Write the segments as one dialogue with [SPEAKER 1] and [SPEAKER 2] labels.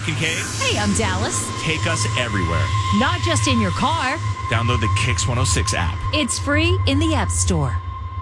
[SPEAKER 1] Kincaid.
[SPEAKER 2] Hey, I'm Dallas.
[SPEAKER 1] Take us everywhere.
[SPEAKER 2] Not just in your car.
[SPEAKER 1] Download the Kix 106 app.
[SPEAKER 2] It's free in the App Store.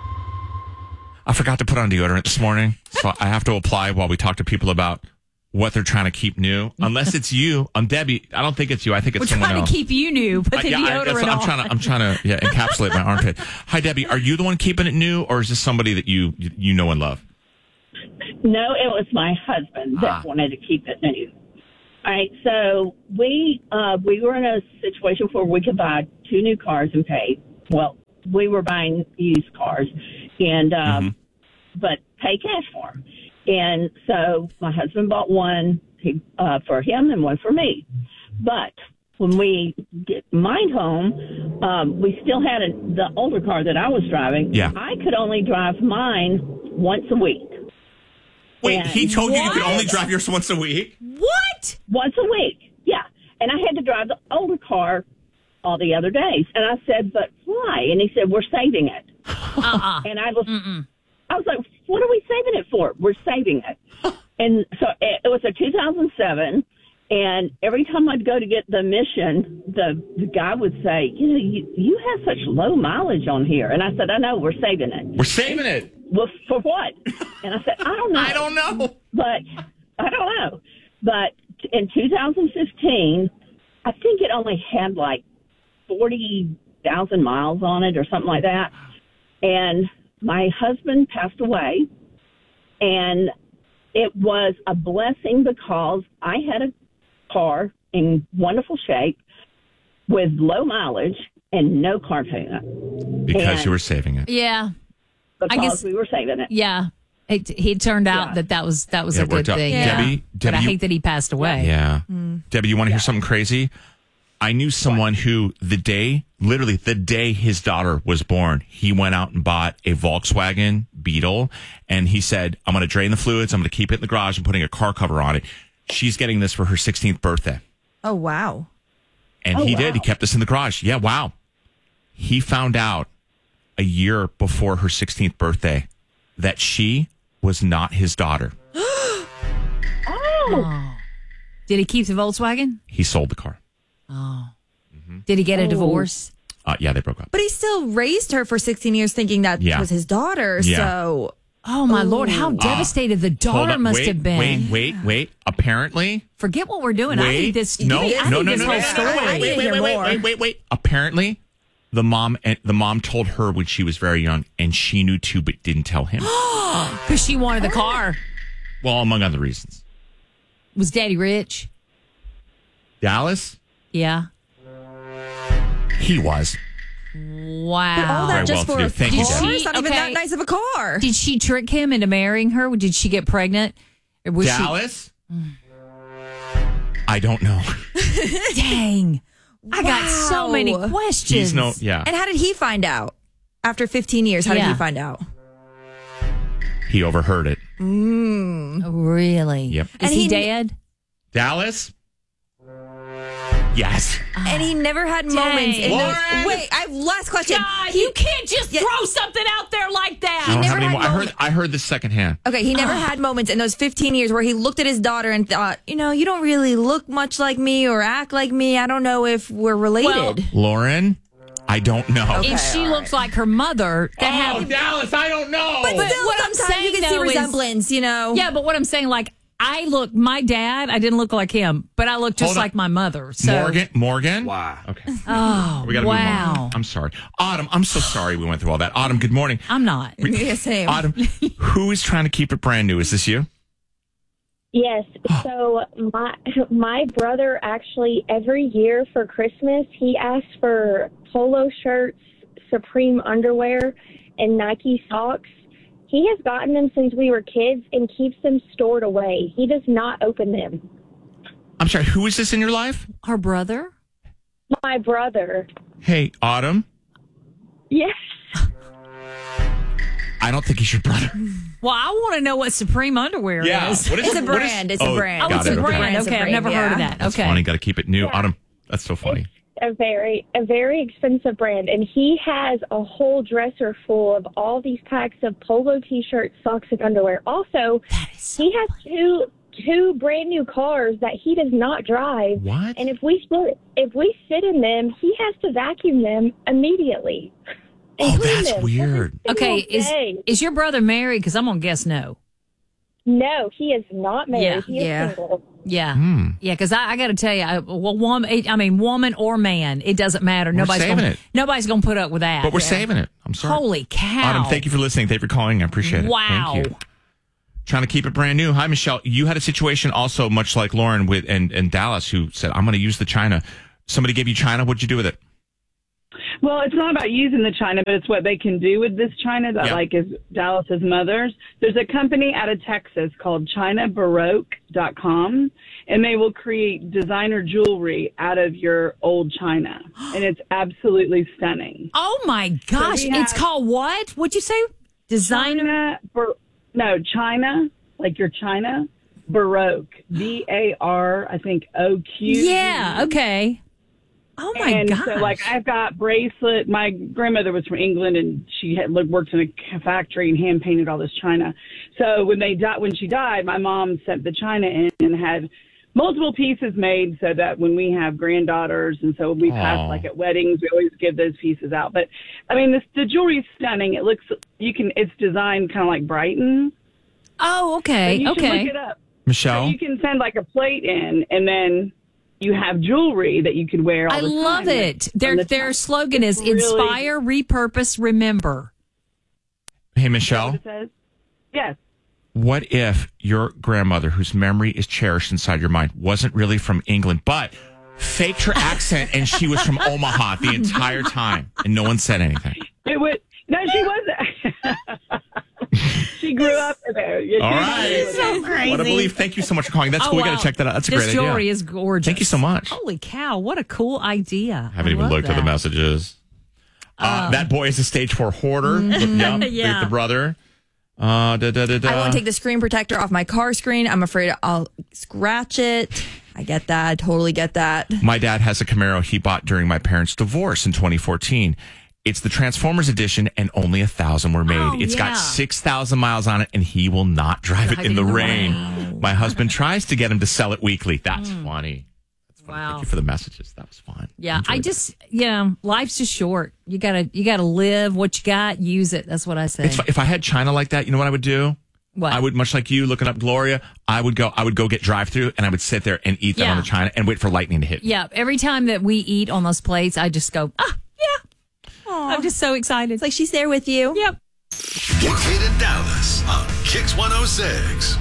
[SPEAKER 1] I forgot to put on deodorant this morning, so I have to apply while we talk to people about what they're trying to keep new. Unless it's you. I'm Debbie. I don't think it's you. I think it's someone else.
[SPEAKER 2] We're trying to keep you new. Put the deodorant on.
[SPEAKER 1] I'm trying to encapsulate my armpit. Hi, Debbie. Are you the one keeping it new, or is this somebody that you know and love?
[SPEAKER 3] No, it was my husband that wanted to keep it new. All right, so we were in a situation where we could buy 2 new cars and pay. Well, we were buying used cars, and but pay cash for them. And so my husband bought one for him and one for me. But when we get mine home, we still had the older car that I was driving.
[SPEAKER 1] Yeah.
[SPEAKER 3] I could only drive mine once a week.
[SPEAKER 1] Wait,
[SPEAKER 3] And
[SPEAKER 1] he told you could only drive yours once a week?
[SPEAKER 2] What?
[SPEAKER 3] Once a week, yeah. And I had to drive the older car all the other days. And I said, but why? And he said, we're saving it. And I was like, what are we saving it for? We're saving it. And so it was a 2007. And every time I'd go to get the emission, the guy would say, you have such low mileage on here. And I said, I know, we're saving it.
[SPEAKER 1] We're saving it.
[SPEAKER 3] Well, for what? And I said, I don't know.
[SPEAKER 1] I don't know.
[SPEAKER 3] But I don't know. But in 2015, I think it only had like 40,000 miles on it or something like that. And my husband passed away. And it was a blessing because I had a car in wonderful shape with low mileage and no car tune-up.
[SPEAKER 1] Because you were saving it.
[SPEAKER 2] Yeah.
[SPEAKER 3] Because
[SPEAKER 2] I guess
[SPEAKER 3] we were saving it.
[SPEAKER 2] Yeah. He turned out that was a good thing.
[SPEAKER 1] Yeah. Debbie,
[SPEAKER 2] but I hate that he passed away.
[SPEAKER 1] Yeah. Debbie, you want to hear something crazy? I knew someone who literally the day his daughter was born, he went out and bought a Volkswagen Beetle, and he said, I'm going to drain the fluids, I'm going to keep it in the garage, and putting a car cover on it. She's getting this for her 16th birthday.
[SPEAKER 4] Oh, wow.
[SPEAKER 1] And he did. He kept this in the garage. Yeah, wow. He found out a year before her 16th birthday that she was not his daughter.
[SPEAKER 3] Oh.
[SPEAKER 2] Did he keep the Volkswagen?
[SPEAKER 1] He sold the car.
[SPEAKER 2] Oh. Did he get a divorce?
[SPEAKER 1] Yeah, they broke up.
[SPEAKER 4] But he still raised her for 16 years thinking that was his daughter.
[SPEAKER 1] Yeah.
[SPEAKER 4] So,
[SPEAKER 2] oh, my Lord. How devastated the daughter must have been.
[SPEAKER 1] Wait. Apparently.
[SPEAKER 2] Forget what we're doing. I need this.
[SPEAKER 1] No.
[SPEAKER 2] whole story.
[SPEAKER 1] Wait. Apparently, the mom told her when she was very young, and she knew too, but didn't tell him.
[SPEAKER 2] Because she wanted the car.
[SPEAKER 1] Well, among other reasons.
[SPEAKER 2] Was Daddy rich?
[SPEAKER 1] Dallas?
[SPEAKER 2] Yeah.
[SPEAKER 1] He was.
[SPEAKER 2] Wow.
[SPEAKER 4] But all that just for a
[SPEAKER 1] Thank you,
[SPEAKER 4] car?
[SPEAKER 1] Debbie.
[SPEAKER 4] It's not even that nice of a car.
[SPEAKER 2] Did she trick him into marrying her? Did she get pregnant? Or was
[SPEAKER 1] Dallas? I don't know.
[SPEAKER 2] Dang. I got so many questions.
[SPEAKER 4] And how did he find out? After 15 years, how did he find out?
[SPEAKER 1] He overheard it.
[SPEAKER 2] Really?
[SPEAKER 1] Yep.
[SPEAKER 2] Is he dead?
[SPEAKER 1] Dallas? Yes.
[SPEAKER 4] And he never had moments in
[SPEAKER 1] Lauren!
[SPEAKER 4] those. Wait, I have last question.
[SPEAKER 2] God, you can't just throw something out there like that.
[SPEAKER 1] I don't have any more. I heard this secondhand.
[SPEAKER 4] Okay, he never had moments in those 15 years where he looked at his daughter and thought, you don't really look much like me or act like me. I don't know if we're related.
[SPEAKER 1] Lauren, I don't know.
[SPEAKER 2] If she looks like her mother,
[SPEAKER 1] Dallas, I don't know.
[SPEAKER 4] But still,
[SPEAKER 2] what I'm
[SPEAKER 4] sometimes
[SPEAKER 2] saying,
[SPEAKER 4] you can see
[SPEAKER 2] though,
[SPEAKER 4] resemblance,
[SPEAKER 2] Yeah, but what I'm saying, like, my dad, I didn't look like him, but I look just like my mother. So.
[SPEAKER 1] Morgan?
[SPEAKER 5] Wow.
[SPEAKER 1] Okay.
[SPEAKER 2] Oh,
[SPEAKER 1] we gotta move on. I'm sorry. Autumn, I'm so sorry we went through all that. Autumn, good morning.
[SPEAKER 2] I'm not.
[SPEAKER 4] Yeah, same.
[SPEAKER 1] Autumn, who is trying to keep it brand new? Is this you?
[SPEAKER 6] Yes. So my brother actually every year for Christmas, he asks for polo shirts, Supreme underwear, and Nike socks. He has gotten them since we were kids and keeps them stored away. He does not open them.
[SPEAKER 1] I'm sorry, who is this in your life?
[SPEAKER 2] Her brother?
[SPEAKER 6] My brother.
[SPEAKER 1] Hey, Autumn.
[SPEAKER 6] Yes.
[SPEAKER 1] I don't think he's your brother.
[SPEAKER 2] Well, I want to know what Supreme underwear is.
[SPEAKER 1] What is
[SPEAKER 4] It's a brand. It's a brand.
[SPEAKER 2] Oh, it's a brand. Okay, I've never heard of that.
[SPEAKER 1] That's
[SPEAKER 2] okay.
[SPEAKER 1] funny. Got to keep it new. Autumn, that's so funny.
[SPEAKER 6] A very expensive brand, and he has a whole dresser full of all these packs of polo t-shirts, socks, and underwear. Also, he has 2 brand new cars that he does not drive.
[SPEAKER 1] What?
[SPEAKER 6] And if we sit in them, he has to vacuum them immediately.
[SPEAKER 1] Oh, that's weird.
[SPEAKER 2] Okay, is your brother married? Because I'm going to guess no.
[SPEAKER 6] No, he is not married. He is single.
[SPEAKER 2] Yeah. Yeah, because I got to tell you, woman or man, it doesn't matter. Nobody's going to put up with that.
[SPEAKER 1] But we're saving it. I'm sorry.
[SPEAKER 2] Holy cow.
[SPEAKER 1] Autumn, thank you for listening. Thank you for calling. I appreciate it.
[SPEAKER 2] Wow.
[SPEAKER 1] Thank you. Trying to keep it brand new. Hi, Michelle. You had a situation also much like Lauren with and Dallas, who said, I'm going to use the China. Somebody gave you China. What'd you do with it?
[SPEAKER 5] Well, it's not about using the China, but it's what they can do with this China that is Dallas's mother's. There's a company out of Texas called ChinaBaroque.com, and they will create designer jewelry out of your old China, and it's absolutely stunning.
[SPEAKER 2] Oh my gosh! It's called what? What'd you say? Designer?
[SPEAKER 5] China, like your China. Baroque, BAR, I think OQ.
[SPEAKER 2] Yeah. Okay. Oh my gosh.
[SPEAKER 5] So I've got bracelet. My grandmother was from England, and she had worked in a factory and hand painted all this china. So when she died, my mom sent the china in and had multiple pieces made so that when we have granddaughters, and so we pass at weddings, we always give those pieces out. But I mean, the jewelry is stunning. It looks it's designed kind of like Brighton.
[SPEAKER 2] Oh, okay.
[SPEAKER 5] So you should look it up, Michelle. So you can send a plate in, and then you have jewelry that you can wear all the time.
[SPEAKER 2] I love it. Their slogan is inspire, repurpose, remember.
[SPEAKER 1] Hey, Michelle.
[SPEAKER 5] Is that what it says? Yes.
[SPEAKER 1] What if your grandmother, whose memory is cherished inside your mind, wasn't really from England, but faked her accent and she was from Omaha the entire time and no one said anything?
[SPEAKER 5] No, she wasn't. She grew up there.
[SPEAKER 1] All right.
[SPEAKER 2] So crazy.
[SPEAKER 1] What a belief. Thank you so much for calling. That's cool. We got to check that out. That's a great idea.
[SPEAKER 2] This jewelry is gorgeous.
[SPEAKER 1] Thank you so much.
[SPEAKER 2] Holy cow. What a cool idea.
[SPEAKER 1] I haven't even looked at the messages. That boy is a stage 4 hoarder. The brother.
[SPEAKER 4] I won't take the screen protector off my car screen. I'm afraid I'll scratch it. I get that. I totally get that.
[SPEAKER 1] My dad has a Camaro he bought during my parents' divorce in 2014. It's the Transformers edition, and only 1,000 were made. It's got 6,000 miles on it, and he will not drive it in the rain. Wow. My husband tries to get him to sell it weekly. That's funny. Wow. Thank you for the messages. That was fun.
[SPEAKER 2] Yeah, life's just short. You gotta live what you got, use it. That's what I say.
[SPEAKER 1] If I had China like that, you know what I would do?
[SPEAKER 2] What?
[SPEAKER 1] I would, much like you looking up Gloria, I would go get drive-through, and I would sit there and eat that on the China and wait for lightning to hit.
[SPEAKER 2] Yeah, every time that we eat on those plates, I just go, yeah. Aww. I'm just so excited.
[SPEAKER 4] It's like she's there with you.
[SPEAKER 2] Yep.
[SPEAKER 7] Kate and Dallas on Kicks 106.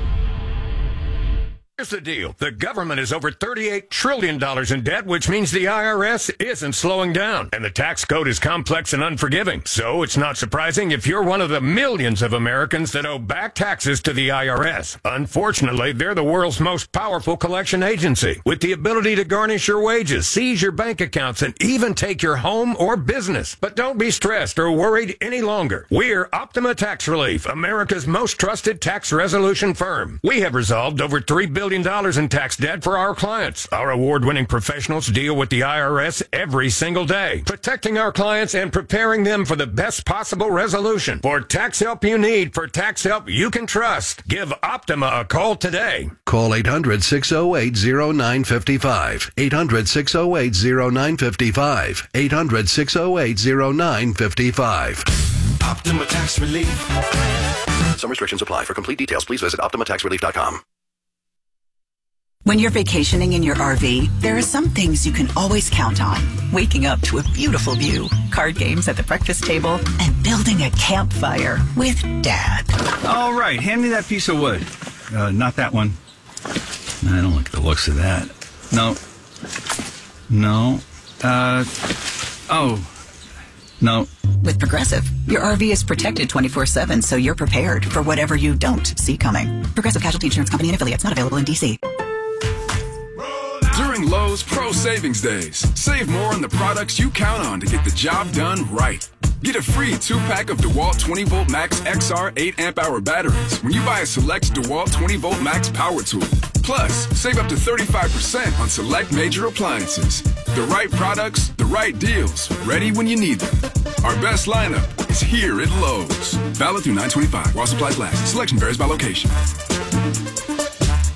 [SPEAKER 8] Here's the deal. The government is over $38 trillion in debt, which means the IRS isn't slowing down. And the tax code is complex and unforgiving. So it's not surprising if you're one of the millions of Americans that owe back taxes to the IRS. Unfortunately, they're the world's most powerful collection agency, with the ability to garnish your wages, seize your bank accounts, and even take your home or business. But don't be stressed or worried any longer. We're Optima Tax Relief, America's most trusted tax resolution firm. We have resolved over $3 billion in tax debt for our clients. Our award-winning professionals deal with the IRS every single day, protecting our clients and preparing them for the best possible resolution. For tax help you need, for tax help you can trust, give Optima a call today.
[SPEAKER 7] Call 800-608-0955. 800-608-0955. 800-608-0955.
[SPEAKER 9] Optima Tax Relief.
[SPEAKER 7] Some restrictions apply. For complete details, please visit OptimaTaxRelief.com.
[SPEAKER 10] When you're vacationing in your RV, there are some things you can always count on. Waking up to a beautiful view, card games at the breakfast table, and building a campfire with Dad.
[SPEAKER 11] All right, hand me that piece of wood. Not that one. I don't like the looks of that. No. No.
[SPEAKER 10] With Progressive, your RV is protected 24/7, so you're prepared for whatever you don't see coming. Progressive Casualty Insurance Company and affiliates, not available in D.C.
[SPEAKER 12] During Lowe's Pro Savings Days, save more on the products you count on to get the job done right. Get a free 2-pack of DeWalt 20-volt Max XR 8-amp-hour batteries when you buy a select DeWalt 20-volt Max power tool. Plus, save up to 35% on select major appliances. The right products, the right deals, ready when you need them. Our best lineup is here at Lowe's. Valid through 9/25 while supplies last. Selection varies by location.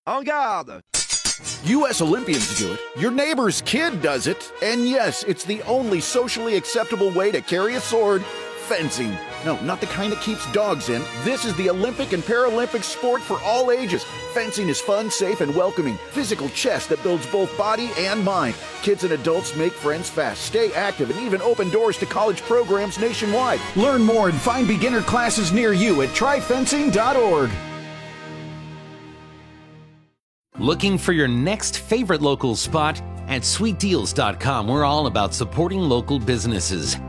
[SPEAKER 9] En garde! U.S. Olympians do it. Your neighbor's kid does it. And yes, it's the only socially acceptable way to carry a sword. Fencing. No, not the kind that keeps dogs in. This is the Olympic and Paralympic sport for all ages. Fencing is fun, safe, and welcoming. Physical chess that builds both body and mind. Kids and adults make friends fast, stay active, and even open doors to college programs nationwide. Learn more and find beginner classes near you at tryfencing.org.
[SPEAKER 13] Looking for your next favorite local spot? At sweetdeals.com, we're all about supporting local businesses.